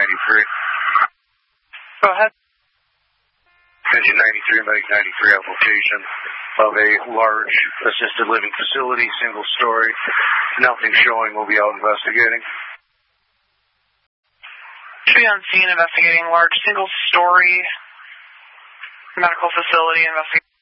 93. Go ahead. Engine 93, Medic 93 application of a large assisted living facility, single story. Nothing showing. We'll be out investigating. Should be on scene investigating large single story medical facility investigation.